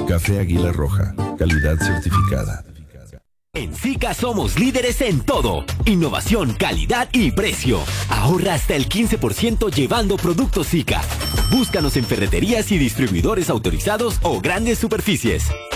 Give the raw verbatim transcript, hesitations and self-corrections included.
Café Águila Roja, calidad certificada. En Sica somos líderes en todo. Innovación, calidad y precio. Ahorra hasta el quince por ciento llevando productos Sica. Búscanos en ferreterías y distribuidores autorizados o grandes superficies.